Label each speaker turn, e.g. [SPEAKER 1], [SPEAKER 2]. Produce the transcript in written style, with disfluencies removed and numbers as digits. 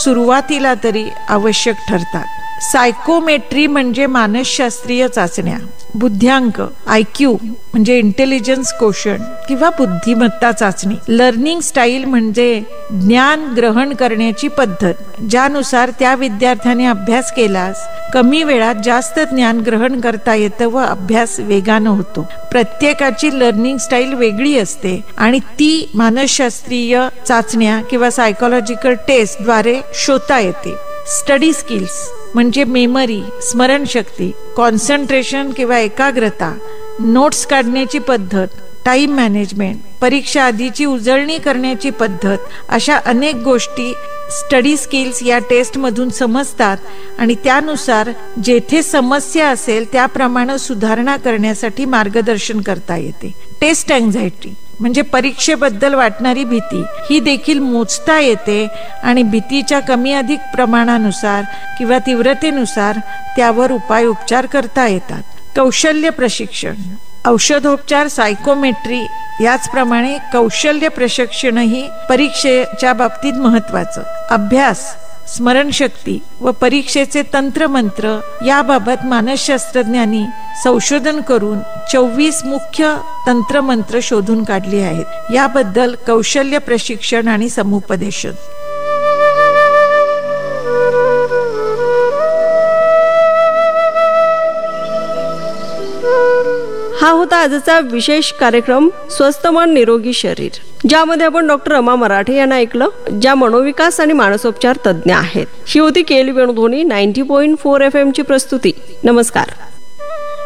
[SPEAKER 1] सुरुवातीला तरी आवश्यक ठरतात. सायकोमेट्री म्हणजे मानसशास्त्रीय चाचण्या, बुद्ध्यांक IQ म्हणजे इंटेलिजन्स कोशंट किंवा बुद्धिमत्ता चाचणी. लर्निंग स्टाईल म्हणजे ज्ञान ग्रहण करण्याची पद्धत, ज्यानुसार त्या विद्यार्थ्याने अभ्यास केल्यास कमी वेळात जास्त ज्ञान ग्रहण करता येतं व अभ्यास वेगानं होतो. प्रत्येकाची लर्निंग स्टाईल वेगळी असते आणि ती मानसशास्त्रीय चाचण्या किंवा सायकोलॉजिकल टेस्ट द्वारे शोधता येते. स्टडी स्किल्स म्हणजे मेमरी, स्मरणशक्ती, कॉन्सन्ट्रेशन किंवा एकाग्रता, नोट्स काढण्याची पद्धत, टाइम मॅनेजमेंट, परीक्षा आधीची उजळणी करण्याची पद्धत, अशा अनेक गोष्टी स्टडी स्किल्स या टेस्ट मधून समजतात आणि त्यानुसार जेथे समस्या असेल त्याप्रमाणे सुधारणा करण्यासाठी मार्गदर्शन करता येते. टेस्ट अँक्झायटी म्हणजे परीक्षेबद्दल वाटणारी भीती, ही देखील मोजता येते आणि भीतीच्या कमी अधिक प्रमाणानुसार किंवा तीव्रतेनुसार त्यावर उपचार करता येतात. कौशल्य प्रशिक्षण, औषधोपचार, सायकोमेट्री याचप्रमाणे कौशल्य प्रशिक्षणही परीक्षेच्या बाबतीत महत्वाचं. अभ्यास, स्मरणशक्ती व परीक्षेचे तंत्रमंत्र याबाबत मानसशास्त्रज्ञांनी संशोधन करून 24 मुख्य तंत्रमंत्र शोधून काढली आहेत. याबद्दल कौशल्य प्रशिक्षण आणि समुपदेशन.
[SPEAKER 2] हा होता आजचा विशेष कार्यक्रम स्वस्थ मन निरोगी शरीर, ज्यामध्ये आपण डॉक्टर रमा मराठे यांना ऐकलं, ज्या मनोविकास आणि मानसोपचार तज्ज्ञ आहेत. ही होती KL वेणुध्वनी 90.4 FM ची प्रस्तुती. नमस्कार.